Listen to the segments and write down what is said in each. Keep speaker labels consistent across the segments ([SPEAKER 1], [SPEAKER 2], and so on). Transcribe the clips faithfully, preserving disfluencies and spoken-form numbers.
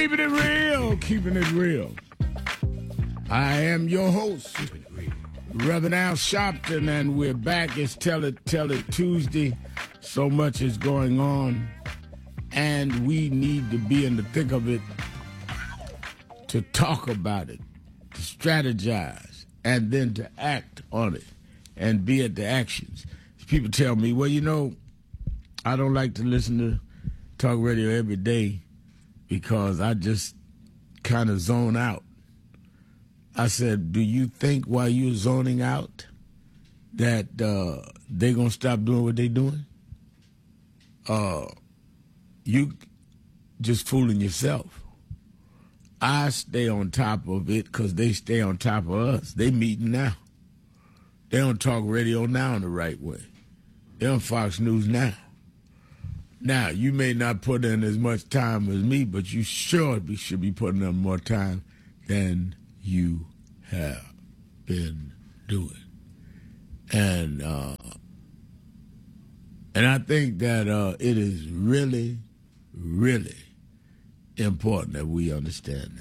[SPEAKER 1] Keeping it real, keeping it real. I am your host, Reverend Al Sharpton, and we're back. It's Tell It, Tell It Tuesday. So much is going on, and we need to be in the thick of it to talk about it, to strategize, and then to act on it and be at the actions. People tell me, well, you know, I don't like to listen to talk radio every day because I just kind of zone out. I said, do you think while you're zoning out that uh, they're going to stop doing what they're doing? Uh, you just fooling yourself. I stay on top of it because they stay on top of us. They meeting now. They don't talk radio now in the right way. They're on Fox News now. Now, you may not put in as much time as me, but you sure should be putting in more time than you have been doing. And uh, and I think that uh, it is really, really important that we understand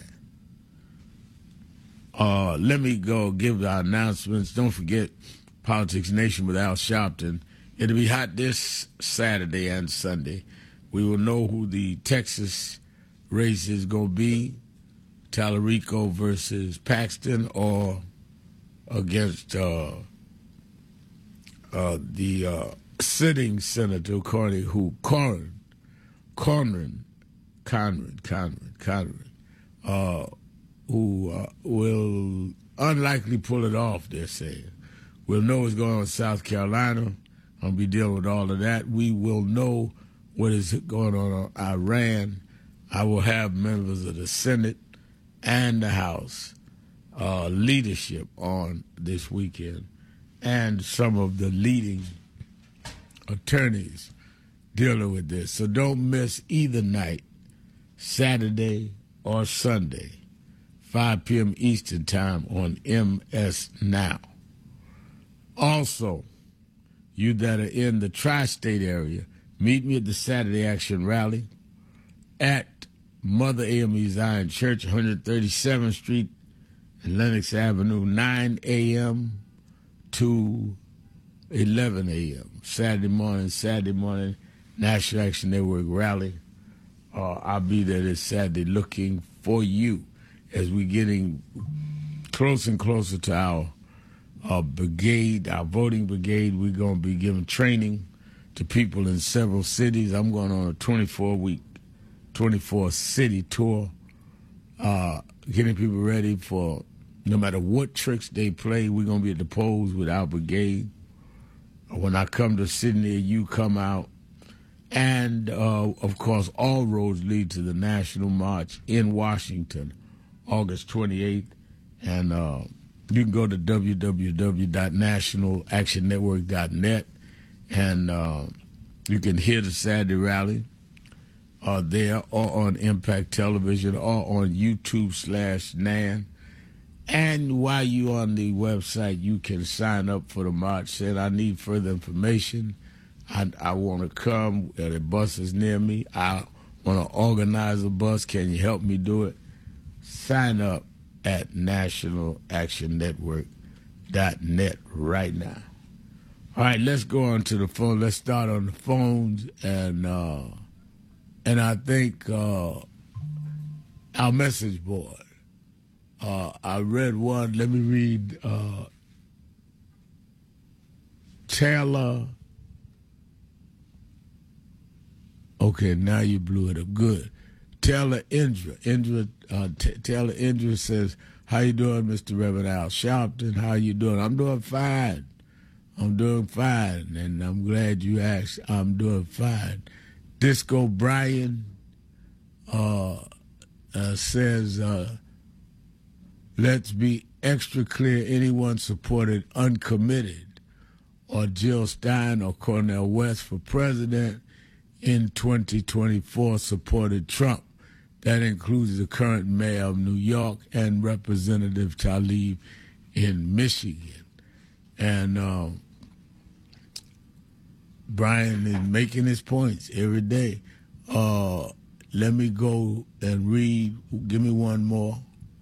[SPEAKER 1] that. Uh, let me go give our announcements. Don't forget Politics Nation with Al Sharpton. It'll be hot this Saturday and Sunday. We will know who the Texas race is going to be, Tallarico versus Paxton, or against uh, uh, the uh, sitting Senator Corny, who Corn, Conran, Conran, Conran, Conran, uh, who uh, will unlikely pull it off, they're saying. We'll know what's going on in South Carolina. I'll be dealing with all of that. We will know what is going on in Iran. I will have members of the Senate and the House uh, leadership on this weekend, and some of the leading attorneys dealing with this. So don't miss either night, Saturday or Sunday, five p.m. Eastern Time on M S Now. Also, you that are in the tri-state area, meet me at the Saturday Action Rally at Mother A M E Zion Church, one thirty-seventh Street and Lenox Avenue, nine a.m. to eleven a.m. Saturday morning, Saturday morning, National Action Network Rally. Uh, I'll be there this Saturday looking for you as we're getting closer and closer to our Our brigade, our voting brigade. We're going to be giving training to people in several cities. I'm going on a twenty-four week, twenty-four city tour, uh, getting people ready for no matter what tricks they play. We're going to be at the polls with our brigade. When I come to Sydney, you come out. And, uh, of course, all roads lead to the National March in Washington, August twenty-eighth. And, uh, you can go to w w w dot national action network dot net, and uh, you can hear the Saturday rally uh, there or on Impact Television or on YouTube slash Nan. And while you're on the website, you can sign up for the march. Said, I need further information. I, I want to come. Uh, the bus is near me. I want to organize a bus. Can you help me do it? Sign up at national action network dot net right now. All right, let's go on to the phone. Let's start on the phones. And uh, and I think uh, our message board. Uh, I read one. Let me read uh, Taylor. Okay, now you blew it up. Good. Taylor Indra. Indra uh, T- Taylor Indra says, how you doing, Mister Reverend Al Sharpton? How you doing? I'm doing fine. I'm doing fine, and I'm glad you asked. I'm doing fine. Disco Brian uh, uh, says, uh, let's be extra clear. Anyone supported uncommitted or Jill Stein or Cornel West for president in twenty twenty-four supported Trump. That includes the current mayor of New York and Representative Tlaib in Michigan. And uh, Brian is making his points every day. Uh, Let me go and read. Give me one more.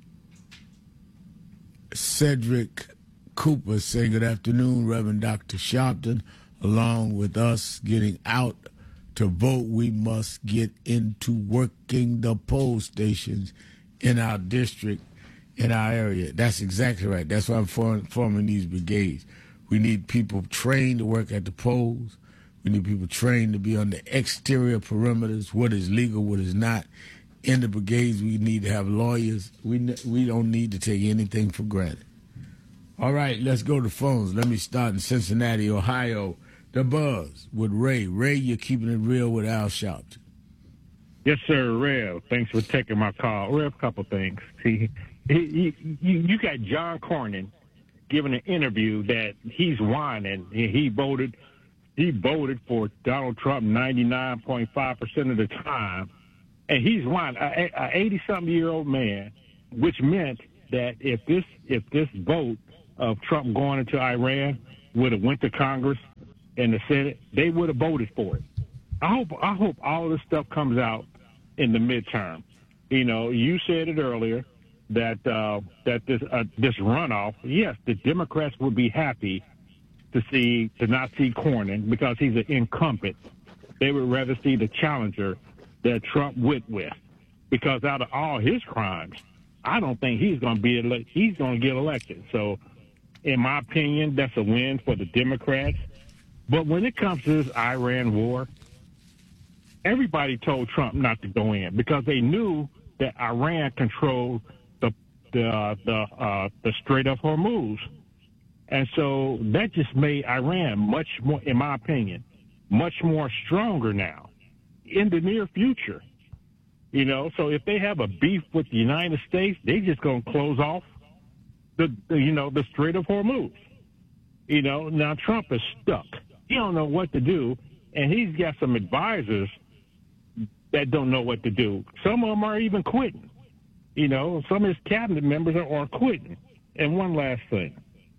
[SPEAKER 1] Cedric Cooper saying, good afternoon, Reverend Doctor Sharpton. Along with us getting out to vote, we must get into working the poll stations in our district, in our area. That's exactly right. That's why I'm form, forming these brigades. We need people trained to work at the polls. We need people trained to be on the exterior perimeters, what is legal, what is not. In the brigades, we need to have lawyers. We we don't need to take anything for granted. All right, let's go to phones. Let me start in Cincinnati, Ohio. The Buzz with Ray. Ray, you're keeping it real with Al Sharpton.
[SPEAKER 2] Yes, sir, Rev. Thanks for taking my call. Rev, a couple things. See, he, he, you, you got John Cornyn giving an interview that he's whining. He, he voted he voted for Donald Trump ninety-nine point five percent of the time, and he's whining. An eighty-something-year-old man, which meant that if this if this vote of Trump going into Iran would have went to Congress and the Senate, they would have voted for it. I hope I hope all this stuff comes out in the midterm. You know, you said it earlier that uh, that this uh, this runoff, yes, the Democrats would be happy to see to not see Cornyn because he's an incumbent. They would rather see the challenger that Trump went with, because out of all his crimes, I don't think he's going to be ele- he's going to get elected. So, in my opinion, that's a win for the Democrats. But when it comes to this Iran war, everybody told Trump not to go in because they knew that Iran controlled the the uh, the uh, the Strait of Hormuz, and so that just made Iran much more, in my opinion, much more stronger now in the near future. You know, so if they have a beef with the United States, they just gonna close off the, the you know the Strait of Hormuz. You know, now Trump is stuck. He don't know what to do, and he's got some advisors that don't know what to do. Some of them are even quitting. You know, some of his cabinet members are, are quitting. And one last thing.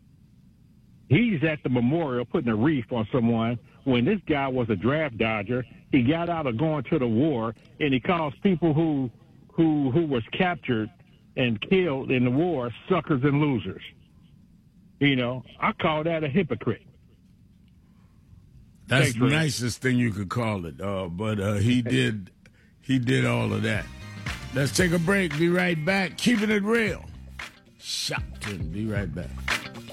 [SPEAKER 2] He's at the memorial putting a wreath on someone when this guy was a draft dodger. He got out of going to the war, and he calls people who who who was captured and killed in the war suckers and losers. You know, I call that a hypocrite.
[SPEAKER 1] That's
[SPEAKER 2] Thanks,
[SPEAKER 1] the
[SPEAKER 2] Ray.
[SPEAKER 1] nicest thing you could call it. Uh, but uh, he did he did all of that. Let's take a break. Be right back. Keeping it real. Shopton. Be right back.